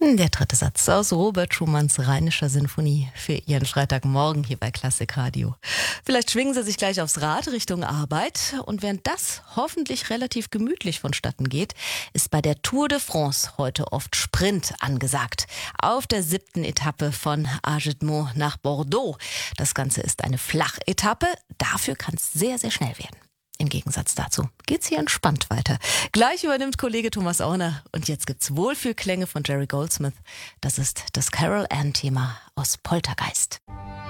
Der dritte Satz aus Robert Schumanns Rheinischer Sinfonie für Ihren Freitagmorgen hier bei Klassik Radio. Vielleicht schwingen Sie sich gleich aufs Rad Richtung Arbeit und während das hoffentlich relativ gemütlich vonstatten geht, ist bei der Tour de France heute oft Sprint angesagt. Auf der 7. Etappe von Agetmont nach Bordeaux. Das Ganze ist eine Flachetappe, dafür kann es sehr, sehr schnell werden. Im Gegensatz dazu geht's hier entspannt weiter. Gleich übernimmt Kollege Thomas Orner und jetzt gibt's Wohlfühlklänge von Jerry Goldsmith. Das ist das Carol Ann-Thema aus Poltergeist.